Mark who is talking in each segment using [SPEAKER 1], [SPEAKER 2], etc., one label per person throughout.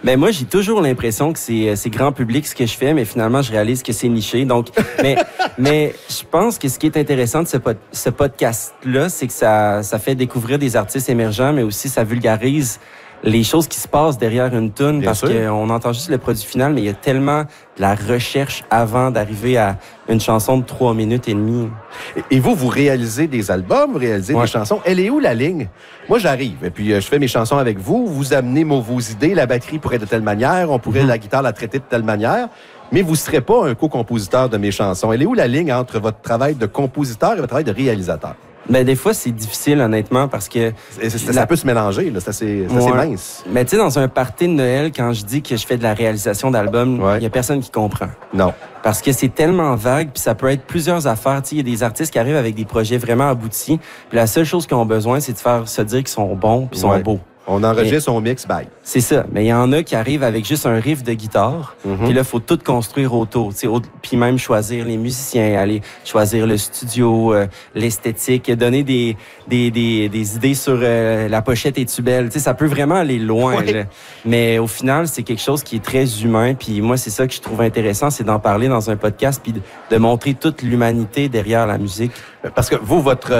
[SPEAKER 1] Ben moi, j'ai toujours l'impression que c'est grand public ce que je fais, mais finalement, je réalise que c'est niché. Donc, mais je pense que ce qui est intéressant de ce podcast-là, c'est que ça fait découvrir des artistes émergents, mais aussi ça vulgarise les choses qui se passent derrière une toune, parce qu'on entend juste le produit final, mais il y a tellement de la recherche avant d'arriver à une chanson de 3 minutes et demie.
[SPEAKER 2] Et vous réalisez des albums, vous réalisez des chansons. Elle est où la ligne? Moi, j'arrive et puis je fais mes chansons avec vous. Vous amenez vos idées. La batterie pourrait être de telle manière. On pourrait la guitare la traiter de telle manière. Mais vous ne serez pas un co-compositeur de mes chansons. Elle est où la ligne entre votre travail de compositeur et votre travail de réalisateur?
[SPEAKER 1] Ben des fois, c'est difficile, honnêtement, parce que...
[SPEAKER 2] Ça peut se mélanger, là. C'est assez mince.
[SPEAKER 1] Mais tu sais, dans un party de Noël, quand je dis que je fais de la réalisation d'albums, il y a personne qui comprend.
[SPEAKER 2] Non.
[SPEAKER 1] Parce que c'est tellement vague, puis ça peut être plusieurs affaires. Tu sais, il y a des artistes qui arrivent avec des projets vraiment aboutis, puis la seule chose qu'ils ont besoin, c'est de faire se dire qu'ils sont bons, puis sont beaux.
[SPEAKER 2] On enregistre, on mixe, bye.
[SPEAKER 1] C'est ça. Mais il y en a qui arrivent avec juste un riff de guitare. Puis là, il faut tout construire autour. Puis même choisir les musiciens, aller choisir le studio, l'esthétique, donner des idées sur la pochette est-tu belle. Tu sais, ça peut vraiment aller loin. Là. Mais au final, c'est quelque chose qui est très humain. Puis moi, c'est ça que je trouve intéressant, c'est d'en parler dans un podcast puis de montrer toute l'humanité derrière la musique.
[SPEAKER 2] Parce que vous, votre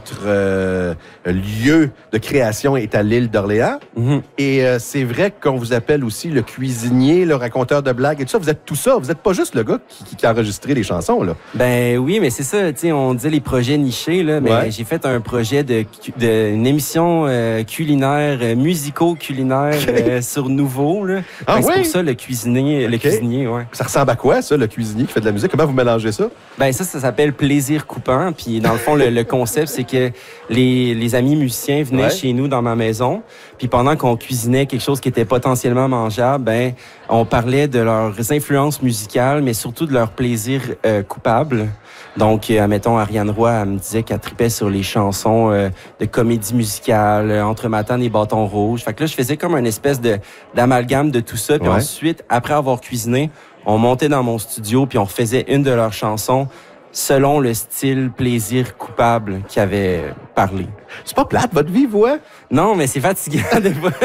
[SPEAKER 2] lieu de création est à l'île d'Orléans. Et c'est vrai qu'on vous appelle aussi le cuisinier, le raconteur de blagues et tout ça. Vous êtes tout ça. Vous n'êtes pas juste le gars qui a enregistré les chansons, là.
[SPEAKER 1] Ben oui, mais c'est ça. Tu sais, on disait les projets nichés, là. Mais j'ai fait un projet une émission culinaire, musico-culinaire sur Nouveau, là.
[SPEAKER 2] Ah,
[SPEAKER 1] c'est pour ça le cuisinier, ouais.
[SPEAKER 2] Ça ressemble à quoi, ça, le cuisinier qui fait de la musique? Comment vous mélangez ça?
[SPEAKER 1] Ben ça s'appelle Plaisir coupant. Puis dans le fond, le concept, c'est que les amis musiciens venaient chez nous dans ma maison. Puis pendant qu'on cuisinait quelque chose qui était potentiellement mangeable, ben on parlait de leurs influences musicales, mais surtout de leur plaisir coupable. Donc, admettons, Ariane Roy, elle me disait qu'elle tripait sur les chansons de comédie musicale, Entre Matane et Bâton Rouge. Fait que là, je faisais comme une espèce d'amalgame de tout ça. Puis ensuite, après avoir cuisiné, on montait dans mon studio, puis on refaisait une de leurs chansons selon le style plaisir coupable qu'il avait parlé.
[SPEAKER 2] C'est pas plate, votre vie, vous, hein?
[SPEAKER 1] Non, mais c'est fatigant des fois.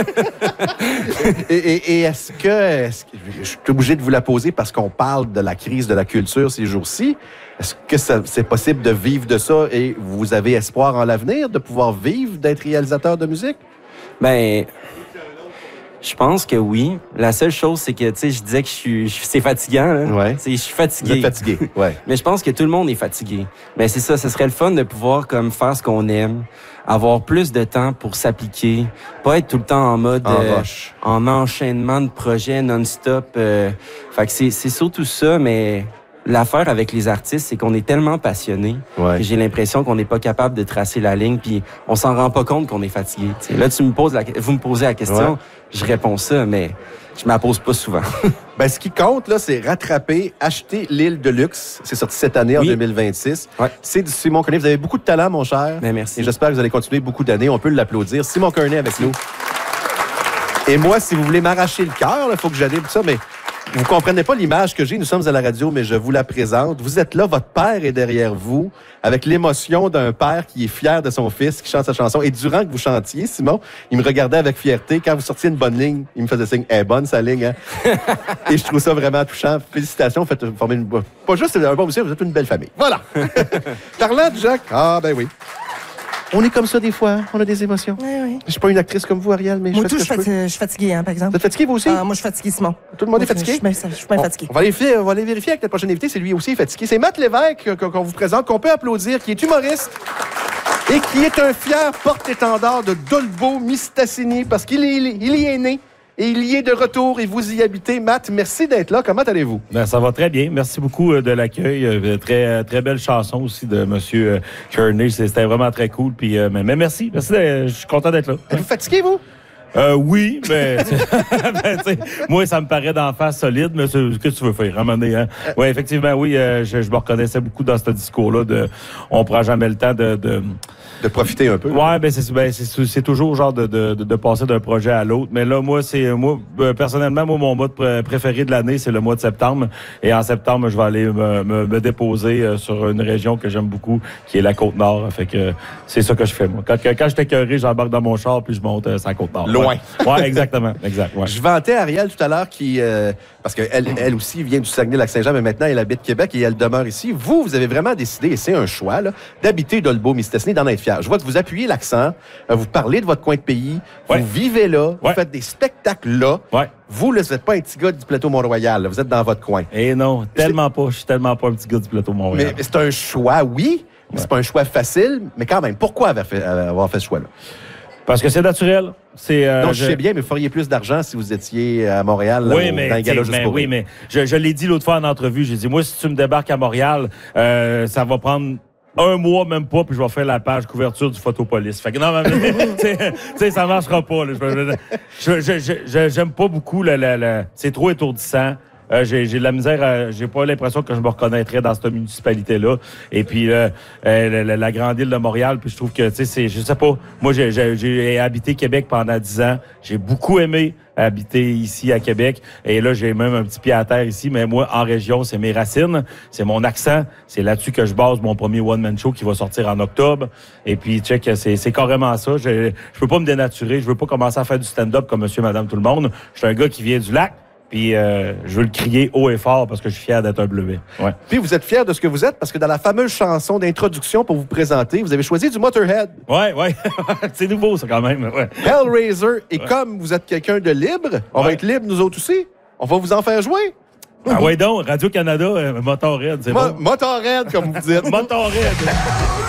[SPEAKER 2] Et est-ce que je suis obligé de vous la poser parce qu'on parle de la crise de la culture ces jours-ci? Est-ce que c'est possible de vivre de ça et vous avez espoir en l'avenir de pouvoir vivre d'être réalisateur de musique?
[SPEAKER 1] Ben, je pense que oui. La seule chose, c'est que, tu sais, je disais que c'est fatigant, là.
[SPEAKER 2] Ouais.
[SPEAKER 1] Je suis fatigué.
[SPEAKER 2] Vous êtes fatigué, ouais.
[SPEAKER 1] Mais je pense que tout le monde est fatigué. Mais c'est ça, ce serait le fun de pouvoir, comme, faire ce qu'on aime, avoir plus de temps pour s'appliquer, pas être tout le temps en mode... en enchaînement de projets non-stop. Fait que c'est surtout ça, mais... L'affaire avec les artistes, c'est qu'on est tellement passionnés que j'ai l'impression qu'on n'est pas capable de tracer la ligne, puis on s'en rend pas compte qu'on est fatigué. T'sais. Là, vous me posez la question, je réponds ça, mais je me la pose pas souvent.
[SPEAKER 2] Ben, ce qui compte, là, c'est rattraper, acheter l'île de luxe. C'est sorti cette année, en 2026. C'est du Simon Kearney. Vous avez beaucoup de talent, mon cher.
[SPEAKER 1] Ben, merci.
[SPEAKER 2] Et j'espère que vous allez continuer beaucoup d'années. On peut l'applaudir. Simon Kearney avec nous. Et moi, si vous voulez m'arracher le cœur, il faut que j'anime ça, mais... Vous comprenez pas l'image que j'ai. Nous sommes à la radio, mais je vous la présente. Vous êtes là, votre père est derrière vous, avec l'émotion d'un père qui est fier de son fils, qui chante sa chanson. Et durant que vous chantiez, Simon, il me regardait avec fierté. Quand vous sortiez une bonne ligne, il me faisait signe. Elle est bonne, sa ligne, hein? Et je trouve ça vraiment touchant. Félicitations. Faites former une... Pas juste un bon musicien, vous êtes une belle famille. Voilà. Parlant de Jacques. Ah, ben oui. On est comme ça des fois, hein? On a des émotions.
[SPEAKER 3] Oui.
[SPEAKER 2] Je suis pas une actrice comme vous, Ariel, mais
[SPEAKER 3] moi, je suis fatiguée, hein, par exemple.
[SPEAKER 2] Vous êtes fatiguée, vous aussi?
[SPEAKER 3] Moi, je suis fatiguée, Simon.
[SPEAKER 2] Tout le monde est fatigué?
[SPEAKER 3] Je suis pas fatiguée.
[SPEAKER 2] On va aller vérifier avec notre prochain invité, c'est lui aussi fatigué. C'est Matt Lévesque qu'on vous présente, qu'on peut applaudir, qui est humoriste et qui est un fier porte-étendard de Dolbeau-Mistassini parce qu'il y est né. Et il y est de retour et vous y habitez. Matt, merci d'être là. Comment allez-vous?
[SPEAKER 4] Ben, ça va très bien. Merci beaucoup de l'accueil. Très, très belle chanson aussi de M. Kearney. C'était vraiment très cool. Puis, mais merci. Merci. Je suis content d'être là.
[SPEAKER 2] Êtes-vous fatigué, vous?
[SPEAKER 4] Oui, mais moi, ça me paraît d'en face solide, mais ce que tu veux faire, à un moment donné, hein? Oui, effectivement, oui, je me reconnaissais beaucoup dans ce discours-là de on prend jamais le temps
[SPEAKER 2] De profiter un peu.
[SPEAKER 4] Ouais, c'est toujours genre de passer d'un projet à l'autre. Mais là, personnellement, mon mois préféré de l'année, c'est le mois de septembre. Et en septembre, je vais aller me déposer sur une région que j'aime beaucoup, qui est la Côte-Nord. Fait que c'est ça que je fais, moi. Quand je suis écœuré, j'embarque dans mon char puis je monte sur la Côte-Nord.
[SPEAKER 2] Loin.
[SPEAKER 4] Ouais, exactement. Exact, ouais.
[SPEAKER 2] Je vantais Ariel tout à l'heure parce qu'elle aussi vient du Saguenay-Lac-Saint-Jean, mais maintenant elle habite Québec et elle demeure ici. Vous avez vraiment décidé, et c'est un choix, là, d'habiter Dolbeau-Mistassini, d'en être fier. Je vois que vous appuyez l'accent, vous parlez de votre coin de pays, vous vivez là, vous faites des spectacles là.
[SPEAKER 4] Ouais.
[SPEAKER 2] Vous, là, vous n'êtes pas un petit gars du plateau Mont-Royal, là, vous êtes dans votre coin.
[SPEAKER 4] Eh non, tellement pas. Je suis tellement pas un petit gars du plateau Mont-Royal.
[SPEAKER 2] Mais c'est un choix, oui, mais c'est pas un choix facile, mais quand même, pourquoi avoir fait ce choix-là?
[SPEAKER 4] Parce que c'est naturel.
[SPEAKER 2] Non, je sais bien, mais vous feriez plus d'argent si vous étiez à Montréal, là, dans un gala juste pour
[SPEAKER 4] oui, mais je l'ai dit l'autre fois en entrevue. J'ai dit, moi, si tu me débarques à Montréal, ça va prendre un mois, même pas, puis je vais faire la page couverture du Photopolis. Fait que non, mais ça marchera pas. J'aime pas beaucoup c'est trop étourdissant. J'ai de la misère, j'ai pas l'impression que je me reconnaîtrais dans cette municipalité-là. Et puis la grande île de Montréal, puis je trouve que, tu sais, je sais pas, moi j'ai habité Québec pendant 10 ans. J'ai beaucoup aimé habiter ici à Québec. Et là, j'ai même un petit pied à terre ici. Mais moi, en région, c'est mes racines, c'est mon accent. C'est là-dessus que je base mon premier one-man show qui va sortir en octobre. Et puis, check, c'est carrément ça. Je peux pas me dénaturer. Je veux pas commencer à faire du stand-up comme monsieur, madame, tout le monde. Je suis un gars qui vient du lac. Puis je veux le crier haut et fort parce que je suis fier d'être un bleuet. Ouais.
[SPEAKER 2] Puis vous êtes fier de ce que vous êtes parce que dans la fameuse chanson d'introduction pour vous présenter, vous avez choisi du Motorhead.
[SPEAKER 4] Ouais. C'est nouveau, ça, quand même. Ouais.
[SPEAKER 2] Hellraiser. Et comme vous êtes quelqu'un de libre, on va être libre, nous autres aussi. On va vous en faire jouer.
[SPEAKER 4] Ah ouais donc, Radio-Canada, Motorhead, c'est bon.
[SPEAKER 2] Motorhead, comme vous dites.
[SPEAKER 4] Motorhead.